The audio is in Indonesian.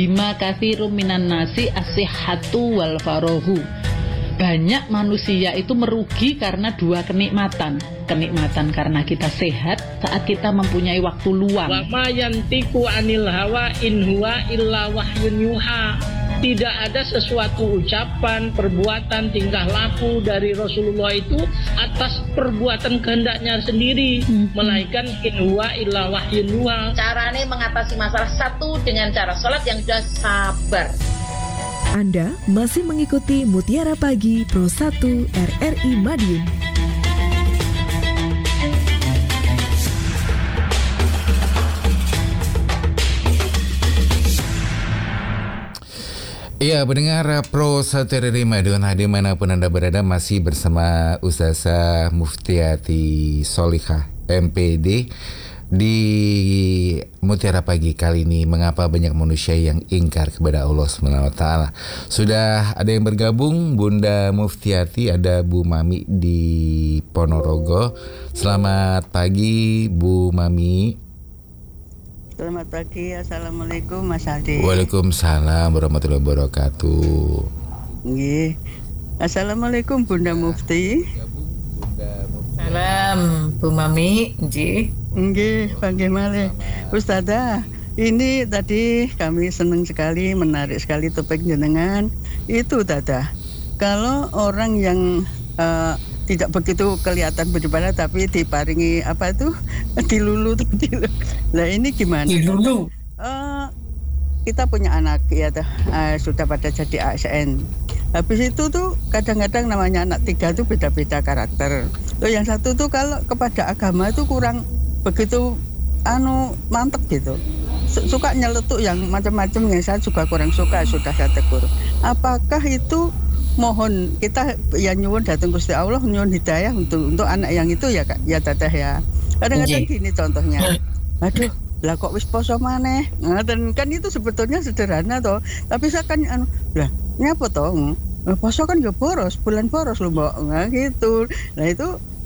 Bima kathirum minan nasi as-sihhatu wal farahu. Banyak manusia itu merugi karena dua kenikmatan. Kenikmatan karena kita sehat saat kita mempunyai waktu luang. Wa ma yantiqu anil hawa in huwa illa wahyun yuha. Tidak ada sesuatu ucapan, perbuatan, tingkah laku dari Rasulullah itu atas perbuatan kehendaknya sendiri, melainkan in huwa illa wahyun yuha. Caranya mengatasi masalah satu dengan cara sholat yang sudah sabar. Anda masih mengikuti Mutiara Pagi Pro 1 RRI Madiun. Iya, pendengar Pro 1 RRI Madiun, dimanapun Anda berada, masih bersama Ustazah Muftiati Solihah MPD di Mutiara Pagi kali ini. Mengapa banyak manusia yang ingkar kepada Allah SWT? Sudah ada yang bergabung, Bunda Muftiati, ada Bu Mami di Ponorogo. Selamat pagi Bu Mami. Selamat pagi, Assalamualaikum Mas Aldi. Waalaikumsalam warahmatullahi wabarakatuh. Nggih. Assalamualaikum Bunda Mufti. Salam Bu Mami, nggih. Nggih, bagaimana Ustazah? Ini tadi kami senang sekali, menarik sekali topik jenengan. Itu Dadah. Kalau orang yang tidak begitu kelihatan beribadah tapi diparingi apa itu dilulu. Nah ini gimana? Dilulu. Kita punya anak ya sudah pada jadi ASN. Habis itu tuh kadang-kadang namanya anak tiga tuh beda-beda karakter. Loh yang satu tuh kalau kepada agama itu kurang begitu mantep gitu. Suka nyeletuk yang macam-macam, yang saya juga kurang suka, sudah saya tegur. Apakah itu mohon kita ya nyuwun datang Gusti Allah, nyuwun hidayah untuk anak yang itu ya Kak, ya Teteh ya. Kadang-kadang gini contohnya. Aduh, lah kok wis poso maneh. Nah, dan kan itu sebetulnya sederhana toh. Tapi saya kan lah nyapa toh? Poso kan ya boros, bulan boros lho, Mbok. Nah gitu. Nah itu